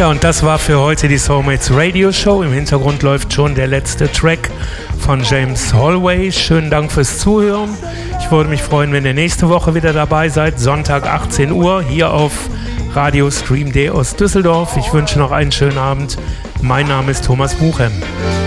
Ja, und das war für heute die Soulmates Radio Show. Im Hintergrund läuft schon der letzte Track von James Holloway. Schönen Dank fürs Zuhören. Ich würde mich freuen, wenn ihr nächste Woche wieder dabei seid. Sonntag 18 Uhr hier auf Radio Stream D aus Düsseldorf. Ich wünsche noch einen schönen Abend. Mein Name ist Thomas Buchem.